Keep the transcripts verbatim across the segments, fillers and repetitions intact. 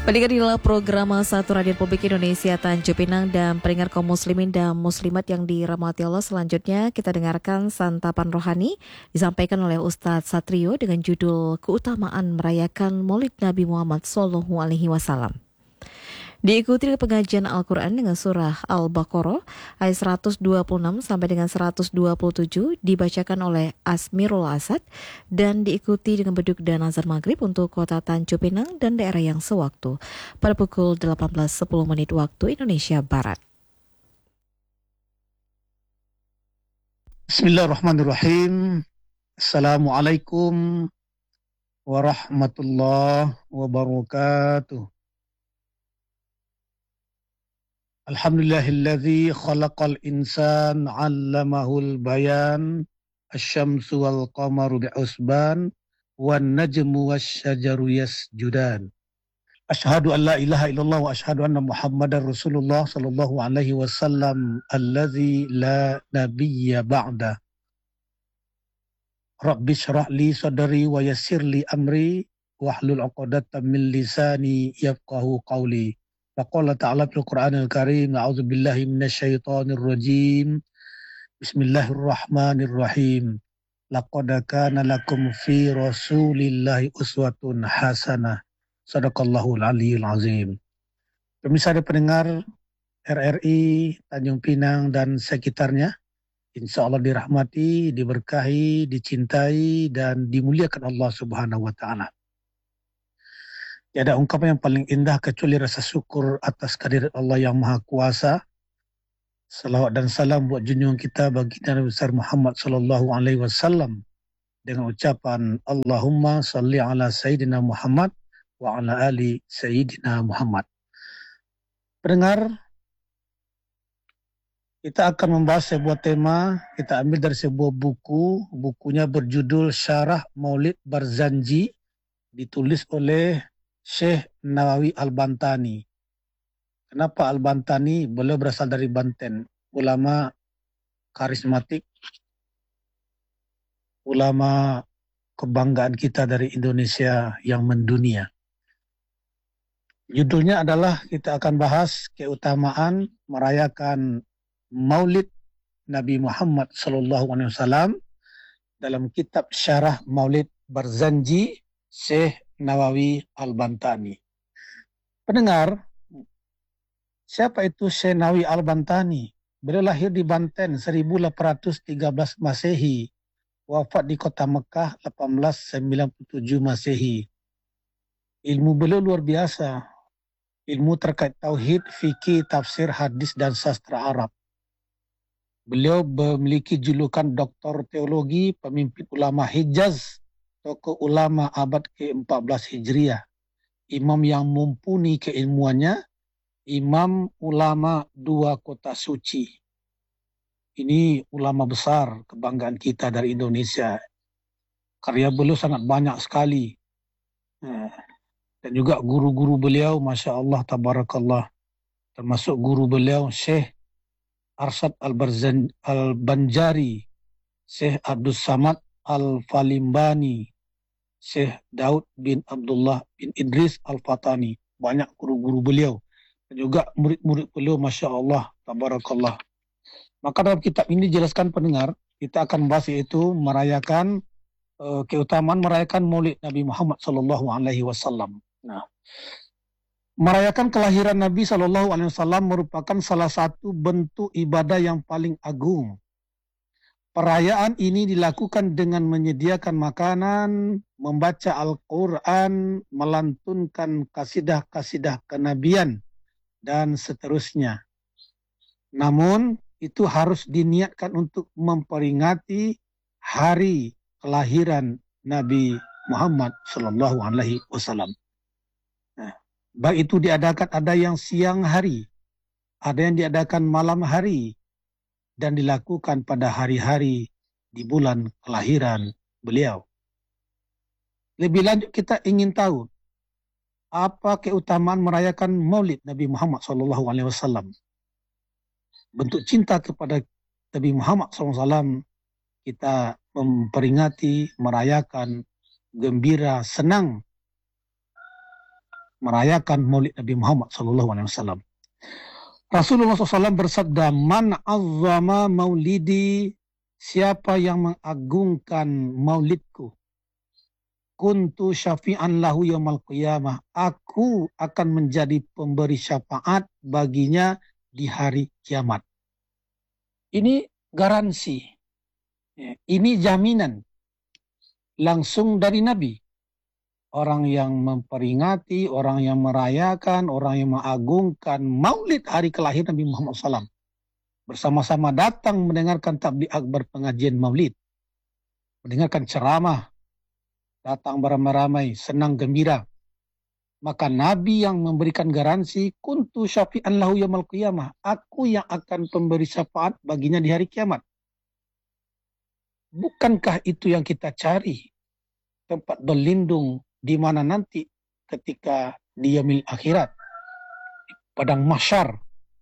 Pendengar inilah program Satu Radio Republik Indonesia Tanjung Pinang dan pendengar kaum muslimin dan muslimat yang dirahmati Allah. Selanjutnya kita dengarkan santapan rohani disampaikan oleh Ustadz Satrio dengan judul Keutamaan Merayakan Maulid Nabi Muhammad Sallallahu Alaihi Wasallam. Diikuti pengajian Al-Quran dengan surah Al-Baqarah ayat seratus dua puluh enam sampai dengan seratus dua puluh tujuh dibacakan oleh Asmirul Asad dan diikuti dengan beduk dan azan maghrib untuk kota Tanjung Pinang dan daerah yang sewaktu pada pukul delapan belas sepuluh menit waktu Indonesia Barat. Bismillahirrahmanirrahim. Assalamualaikum warahmatullahi wabarakatuh. Alhamdulillahilladzi khalaqal insan 'allamahul bayan asy-syamsu wal qamaru bi'usban wan najmu wasyajaru yasjudan. Asyhadu an la ilaha illallah wa asyhadu anna Muhammadar Rasulullah sallallahu alaihi wasallam allazi la nabiyya ba'da. Rabbi syrah li sadri wa yassir li amri wahlul 'uqdatam min lisani yafqahu qawli. Faqala ta'ala fil Qur'anil Karim, a'udzu billahi minasyaitonir rajim. Bismillahirrahmanirrahim. Laqad kana lakum fi Rasulillahi uswatun hasanah. Shadaqallahul aliyyil azim. Pemirsa dan pendengar R R I Tanjung Pinang dan sekitarnya, insya Allah dirahmati, diberkahi, dicintai, dan dimuliakan Allah Subhanahu wa Ta'ala. Tiada ungkapan yang paling indah kecuali rasa syukur atas kehadirat Allah yang Maha Kuasa. Salawat dan salam buat junjungan kita bagi Nabi besar Muhammad sallallahu alaihi wasallam dengan ucapan Allahumma salli ala Sayyidina Muhammad wa ala ali Sayyidina Muhammad. Pendengar, kita akan membahas sebuah tema, kita ambil dari sebuah buku, bukunya berjudul Syarah Maulid Barzanji, ditulis oleh Syekh Nawawi Al-Bantani. Kenapa Al-Bantani? Beliau berasal dari Banten, ulama karismatik, ulama kebanggaan kita dari Indonesia yang mendunia. Judulnya adalah kita akan bahas keutamaan merayakan Maulid Nabi Muhammad sallallahu alaihi wasallam dalam kitab Syarah Maulid Barzanji Syekh Nawawi Al-Bantani. Pendengar, siapa itu Syekh Nawawi Al-Bantani? Beliau lahir di Banten seribu delapan ratus tiga belas Masehi, wafat di kota Mekah delapan belas sembilan puluh tujuh Masehi. Ilmu beliau luar biasa. Ilmu terkait tauhid, fikih, tafsir, hadis, dan sastra Arab. Beliau memiliki julukan doktor teologi, pemimpin ulama Hijaz, tokoh ulama abad ke empat belas Hijriah, imam yang mumpuni keilmuannya, imam ulama dua kota suci. Ini ulama besar, kebanggaan kita dari Indonesia. Karya beliau sangat banyak sekali. Dan juga guru-guru beliau, Masya Allah, Tabarakallah. Termasuk guru beliau, Syekh Arsyad Al-Banjari, Syekh Abdus Samad Al-Falimbani, Syekh Daud bin Abdullah bin Idris Al-Fatani. Banyak guru-guru beliau. Dan juga murid-murid beliau, Masya Allah, Tabarakallah. Maka dalam kitab ini dijelaskan pendengar, kita akan bahas yaitu merayakan, uh, keutamaan merayakan Maulid Nabi Muhammad sallallahu alaihi wasallam. Nah, merayakan kelahiran Nabi sallallahu alaihi wasallam merupakan salah satu bentuk ibadah yang paling agung. Perayaan ini dilakukan dengan menyediakan makanan, membaca Al-Quran, melantunkan kasidah-kasidah kenabian, dan seterusnya. Namun, itu harus diniatkan untuk memperingati hari kelahiran Nabi Muhammad sallallahu alaihi wasallam. Nah, baik itu diadakan ada yang siang hari, ada yang diadakan malam hari, dan dilakukan pada hari-hari di bulan kelahiran beliau. Lebih lanjut kita ingin tahu apa keutamaan merayakan Maulid Nabi Muhammad sallallahu alaihi wasallam. Bentuk cinta kepada Nabi Muhammad sallallahu alaihi wasallam, kita memperingati, merayakan, gembira, senang merayakan Maulid Nabi Muhammad sallallahu alaihi wasallam. Rasulullah shallallahu alaihi wasallam bersabda, "Man azzama maulidi," siapa yang mengagungkan maulidku, kuntu syafi'an lahu yaumal qiyamah, aku akan menjadi pemberi syafaat baginya di hari kiamat. Ini garansi, ini jaminan langsung dari Nabi. Orang yang memperingati, orang yang merayakan, orang yang mengagungkan maulid hari kelahiran Nabi Muhammad shallallahu alaihi wasallam, bersama-sama datang mendengarkan tabligh akbar pengajian maulid, mendengarkan ceramah, datang beramai-ramai, senang gembira. Maka Nabi yang memberikan garansi, kuntu syafi'an lahu yaumal qiyamah, aku yang akan memberi syafaat baginya di hari kiamat. Bukankah itu yang kita cari? Tempat berlindung di mana nanti ketika di yaumil akhirat, padang mahsyar,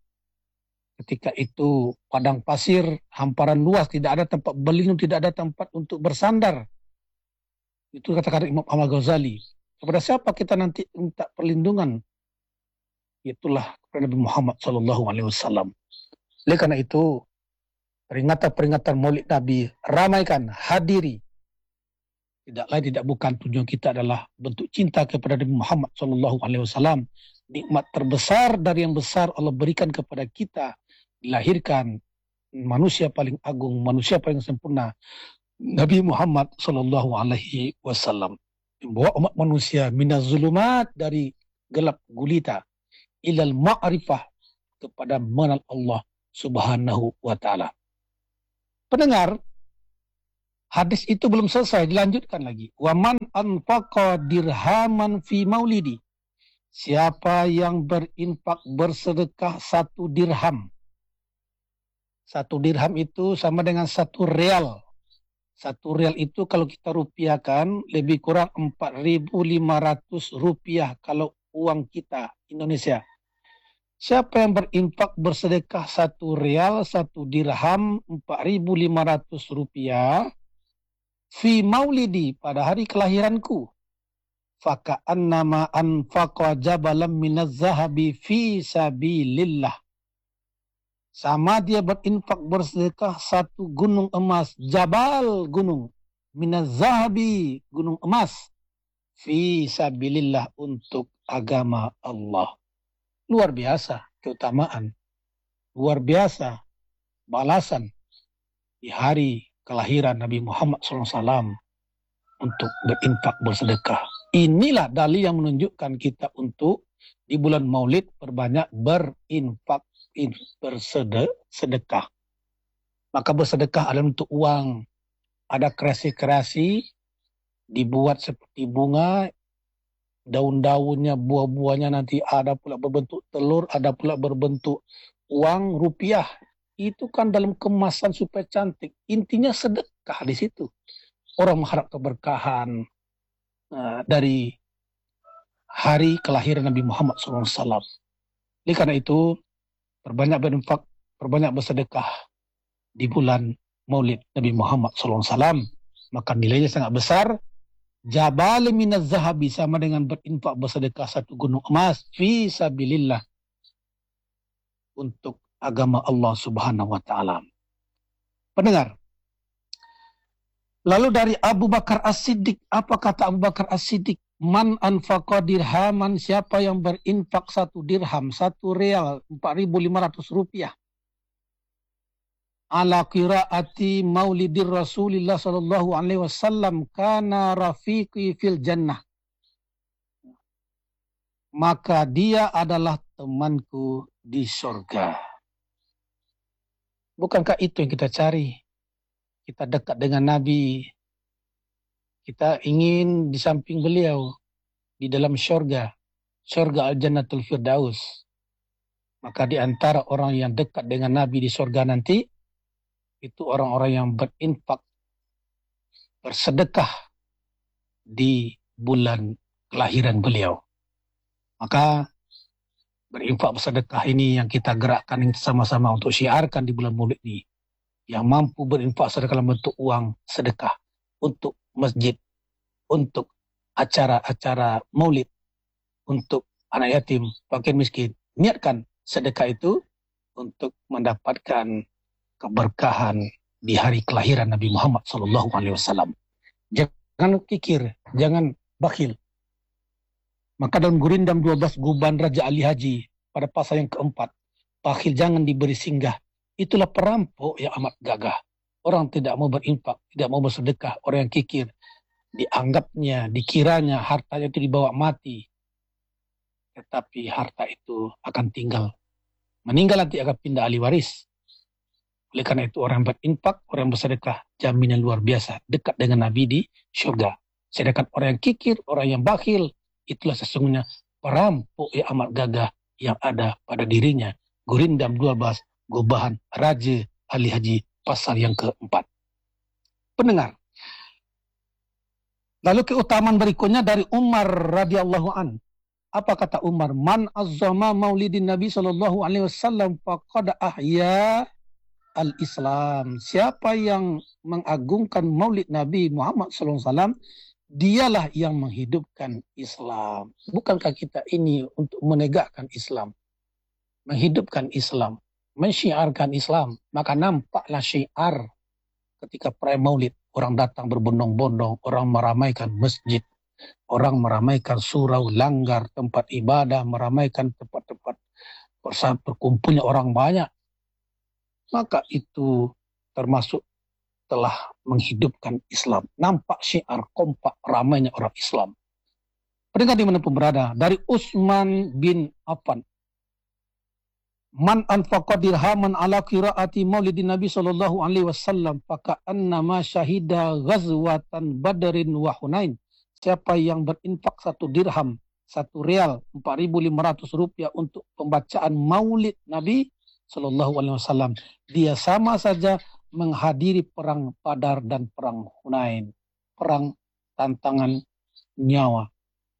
ketika itu padang pasir, hamparan luas, tidak ada tempat berlindung, tidak ada tempat untuk bersandar. Itu kata-kata Imam Al-Ghazali. Kepada siapa kita nanti minta perlindungan? Itulah kepada Nabi Muhammad sallallahu alaihi wasallam. Oleh karena itu, peringatan-peringatan Maulid Nabi, ramaikan, hadiri. Tidak lain tidak bukan tujuan kita adalah bentuk cinta kepada Nabi Muhammad sallallahu alaihi wasallam. Nikmat terbesar dari yang besar Allah berikan kepada kita, dilahirkan manusia paling agung, manusia paling sempurna, Nabi Muhammad sallallahu alaihi wasallam, membawa umat manusia minaz zulumat, dari gelap gulita, ilal ma'rifah, kepada mengenal Allah subhanahu wa ta'ala. Pendengar, hadis itu belum selesai, dilanjutkan lagi. Wa man anfaqa dirhaman fi maulidi, siapa yang berinfak, bersedekah satu dirham. Satu dirham itu sama dengan satu real. Satu real itu kalau kita rupiahkan lebih kurang empat ribu lima ratus rupiah kalau uang kita Indonesia. Siapa yang berinfak, bersedekah satu real, satu dirham, empat ribu lima ratus rupiah, fi maulidi, pada hari kelahiranku, faka'annama anfaqa jabalam minaz zahabi fi sabilillah, sama dia berinfak, bersedekah satu gunung emas, jabal gunung, minaz zahabi, gunung emas, fi sabilillah, untuk agama Allah. Luar biasa keutamaan, luar biasa balasan di hari kelahiran Nabi Muhammad shallallahu alaihi wasallam untuk berinfak, bersedekah. Inilah dalil yang menunjukkan kita untuk di bulan Maulid berbanyak berinfak, bersedekah. Maka bersedekah adalah untuk uang. Ada kreasi-kreasi dibuat seperti bunga, daun-daunnya, buah-buahnya nanti ada pula berbentuk telur, ada pula berbentuk uang rupiah. Itu kan dalam kemasan supaya cantik. Intinya sedekah di situ. Orang mengharap keberkahan uh, dari hari kelahiran Nabi Muhammad shallallahu alaihi wasallam. Oleh karena itu, perbanyak berinfak, perbanyak bersedekah di bulan Maulid Nabi Muhammad shallallahu alaihi wasallam. Maka nilainya sangat besar. Jabal minaz zahabi, sama dengan berinfak, bersedekah satu gunung emas, fi sabilillah, untuk agama Allah subhanahu wa ta'ala. Pendengar, lalu dari Abu Bakar As-Siddiq, apa kata Abu Bakar As-Siddiq? Man anfaqa dirhaman, siapa yang berinfak satu dirham, satu real, empat ribu lima ratus rupiah, ala qiraati maulidir Rasulillah sallallahu alaihi wasallam, kana rafiqi fil jannah, maka dia adalah temanku di surga. Bukankah itu yang kita cari? Kita dekat dengan Nabi, kita ingin di samping beliau, di dalam surga, surga Al-Jannatul Firdaus. Maka di antara orang yang dekat dengan Nabi di surga nanti, itu orang-orang yang berinfak, bersedekah di bulan kelahiran beliau. Maka berinfak, bersedekah ini yang kita gerakkan sama-sama untuk syiarkan di bulan Maulid ini. Yang mampu berinfak sedekah dalam bentuk uang, sedekah untuk masjid, untuk acara-acara Maulid, untuk anak yatim, fakir miskin. Niatkan sedekah itu untuk mendapatkan keberkahan di hari kelahiran Nabi Muhammad sallallahu alaihi wasallam. Jangan kikir, jangan bakhil. Maka dalam Gurindam dua belas Guban Raja Ali Haji pada pasal yang keempat, bakhil jangan diberi singgah. Itulah perampok yang amat gagah. Orang tidak mau berinfak, tidak mau bersedekah, orang yang kikir, dianggapnya, dikiranya hartanya itu dibawa mati. Tetapi harta itu akan tinggal. Meninggal nanti akan pindah ahli waris. Oleh karena itu orang yang berinfak, orang yang bersedekah, jaminan luar biasa, dekat dengan Nabi di syurga. Sedangkan orang yang kikir, orang yang bakhil, itulah sesungguhnya perampok yang amat gagah yang ada pada dirinya. Gurindam dua belas, Gubahan Raja Ali Haji, pasal yang keempat. Pendengar. Lalu keutamaan berikutnya dari Umar radhiyallahu an. Apa kata Umar? Man azzama maulidin Nabi sallallahu alaihi wasallam faqad ahya al-Islam. Siapa yang mengagungkan maulid Nabi Muhammad sallallahu alaihi wasallam, dialah yang menghidupkan Islam. Bukankah kita ini untuk menegakkan Islam, menghidupkan Islam, mensyiarkan Islam? Maka nampaklah syiar ketika perayaan maulid. Orang datang berbondong-bondong, orang meramaikan masjid, orang meramaikan surau, langgar, tempat ibadah, meramaikan tempat-tempat berkumpulnya orang banyak. Maka itu termasuk telah menghidupkan Islam. Nampak syiar kompak ramainya orang Islam. Pendengar dimanapun berada, dari Utsman bin Affan. Man anfaqa dirhaman ala qiraati maulidin Nabi sallallahu alaihi wasallam faka'anna ma syahida ghazwatan Badrin wa Hunain. Siapa yang berinfak satu dirham, satu real, empat ribu lima ratus rupiah untuk pembacaan maulid Nabi sallallahu alaihi wasallam, dia sama saja menghadiri perang Badar dan perang Hunain, perang tantangan nyawa.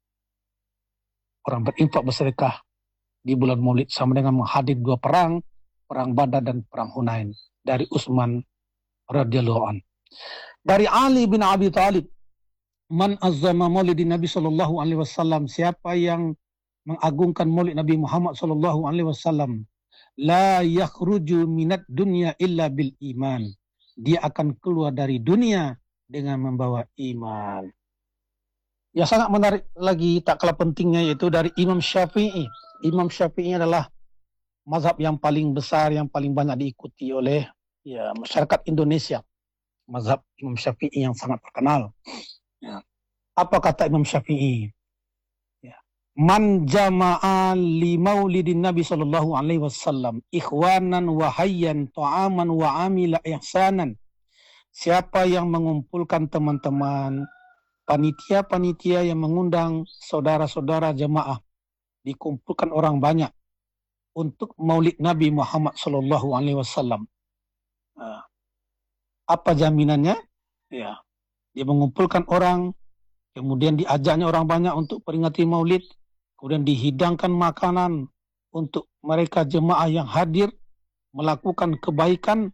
Orang berinfak bersedekah di bulan Maulid sama dengan menghadiri dua perang, perang Badar dan perang Hunain. Dari Utsman radhiyallahu an. Dari Ali bin Abi Thalib, man azzama maulidin Nabi sallallahu alaihi wasallam, siapa yang mengagungkan maulid Nabi Muhammad sallallahu alaihi wasallam, la yakhruju minad dunya illa bil iman. Dia akan keluar dari dunia dengan membawa iman. Yang sangat menarik lagi, tak kalah pentingnya, yaitu dari Imam Syafi'i. Imam Syafi'i adalah mazhab yang paling besar, yang paling banyak diikuti oleh ya, masyarakat Indonesia. Mazhab Imam Syafi'i yang sangat terkenal. Ya. Apa kata Imam Syafi'i? Ya. Man jama'a li maulidin Nabi sallallahu alaihi wasallam ikhwanan wa hayyan ta'aman wa amila ihsanan. Siapa yang mengumpulkan teman-teman, panitia-panitia yang mengundang saudara-saudara jemaah, dikumpulkan orang banyak untuk maulid Nabi Muhammad sallallahu alaihi wasallam. Apa jaminannya? Ya, dia mengumpulkan orang, kemudian diajaknya orang banyak untuk peringati maulid, kemudian dihidangkan makanan untuk mereka jemaah yang hadir melakukan kebaikan.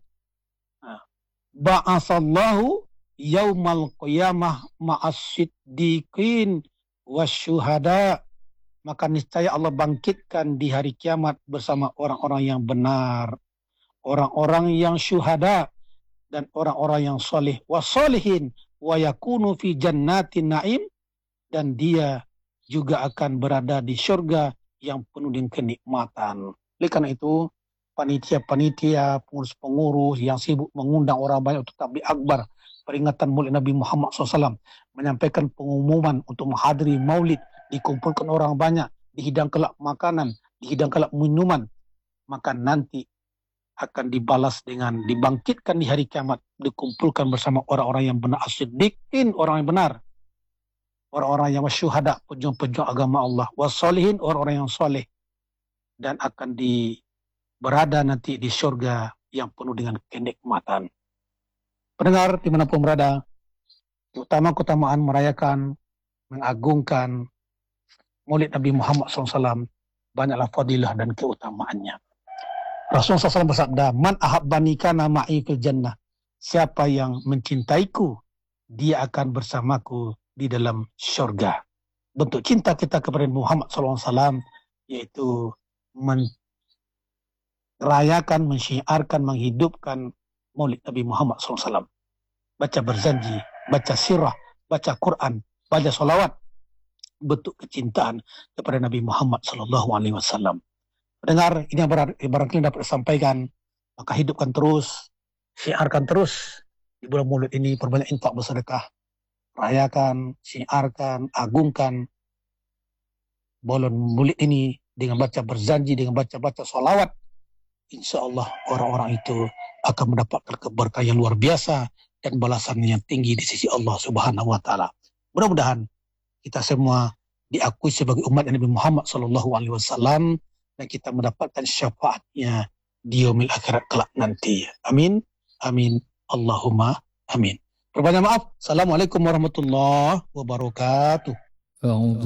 Ba'asallahu yaumal qiyamah ma'as-siddiqin wasyuhada. Maka niscaya Allah bangkitkan di hari kiamat bersama orang-orang yang benar, orang-orang yang syuhada, dan orang-orang yang soleh. Wasolihin wa yakunu fi jannatin na'im. Dan dia juga akan berada di syurga yang penuh dengan kenikmatan. Oleh karena itu, panitia-panitia, pengurus-pengurus yang sibuk mengundang orang banyak untuk takbir akbar, peringatan maulid Nabi Muhammad sallallahu alaihi wasallam, menyampaikan pengumuman untuk menghadiri maulid, dikumpulkan orang banyak, dihidangkan makanan, dihidangkan minuman, maka nanti akan dibalas dengan dibangkitkan di hari kiamat, dikumpulkan bersama orang-orang yang benar, as-siddiqin, orang yang benar, orang-orang yang wasyuhada, pejuang-pejuang agama Allah, wassolihin, orang-orang yang soleh, dan akan di berada nanti di surga yang penuh dengan kenikmatan. Pendengar dimanapun berada, utama-utamaan merayakan, mengagungkan maulid Nabi Muhammad sallallahu alaihi wasallam, banyaklah fadilah dan keutamaannya. Rasulullah sallallahu alaihi wasallam bersabda, man ahabbani kana ma'i fil jannah. Siapa yang mencintaiku, dia akan bersamaku di dalam syurga. bentuk cinta kita kepada Muhammad sallallahu alaihi wasallam, yaitu merayakan, mensyiarkan, menghidupkan Maulid Nabi Muhammad sallallahu alaihi wasallam. Baca berzanji, baca sirah, baca Quran, baca solawat, bentuk kecintaan kepada Nabi Muhammad sallallahu alaihi wasallam. Pendengar, ini yang barangkali dapat disampaikan, maka hidupkan terus, syiarkan terus di bulan Maulid ini, perbanyak infak bersedekah, rayakan, syiarkan, agungkan bulan Maulid ini dengan baca berzanji, dengan baca-baca solawat. Insya Allah orang-orang itu akan mendapatkan keberkahan yang luar biasa dan balasan yang tinggi di sisi Allah Subhanahu wa taala. Mudah-mudahan kita semua diakui sebagai umat Nabi Muhammad sallallahu alaihi wasallam dan kita mendapatkan syafaatnya di yaumil akhirat kelak nanti. Amin. Amin. Allahumma amin. Perbanyak maaf. Assalamualaikum warahmatullahi wabarakatuh.